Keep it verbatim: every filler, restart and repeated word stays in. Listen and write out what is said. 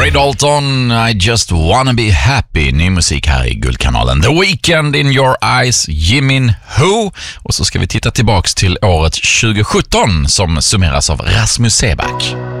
Ray Dalton, I just wanna be happy. Ny musik här i Guldkanalen. The Weeknd, In Your Eyes, Jimin Ho. Och så ska vi titta tillbaks till året tjugo sjutton som summeras av Rasmus Seback.